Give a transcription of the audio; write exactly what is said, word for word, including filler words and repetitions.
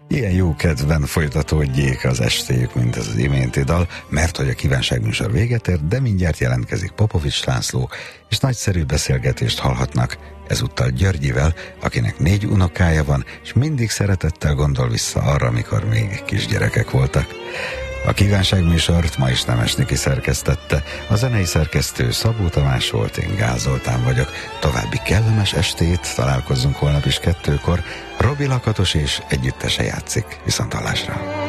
Ilyen jó kedven folytatódjék az estéjük, mint ez az iménti dal, mert hogy a kívánságműsor véget ért, de mindjárt jelentkezik Popovics László, és nagyszerű beszélgetést hallhatnak ezúttal Györgyivel, akinek négy unokája van, és mindig szeretettel gondol vissza arra, amikor még kisgyerekek voltak. A kívánságműsort ma is Nemes Niki szerkesztette, a zenei szerkesztő Szabó Tamás volt, én Gál Zoltán vagyok. További kellemes estét, találkozzunk holnap is kettőkor. Robi Lakatos és együttese játszik. Viszonthallásra!